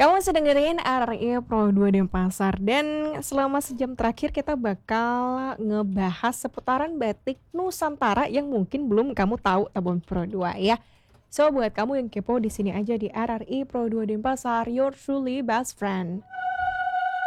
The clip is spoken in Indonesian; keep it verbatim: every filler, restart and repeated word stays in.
Kamu masih dengerin R R I Pro dua Denpasar dan selama sejam terakhir kita bakal ngebahas seputaran batik Nusantara yang mungkin belum kamu tahu Tabon Pro dua ya. So buat kamu yang kepo di sini aja di R R I Pro dua Denpasar, your truly best friend.